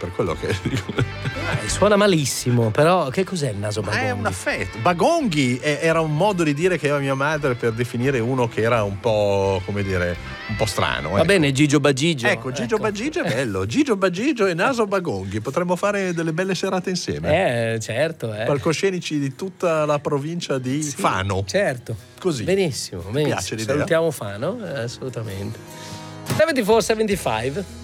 per quello che suona malissimo, però che cos'è il naso Bagonghi? è un affetto. Bagonghi era un modo di dire che aveva mia madre per definire uno che era un po', come dire, un po' strano. Va bene, Gigio Bagigio. Ecco, Gigio Bagigio è bello. Gigio Bagigio e naso Bagonghi. Potremmo fare delle belle serate insieme. Certo. Palcoscenici di tutta la provincia di Fano. Certo. Così. Benissimo. Piace l'idea? Salutiamo Fano, assolutamente. 74-75